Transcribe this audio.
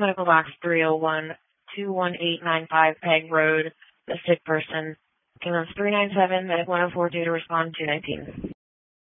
Medical Box 301-21895 Peg Road, the sick person. Ambulance 397, Medic 104 due to respond 219.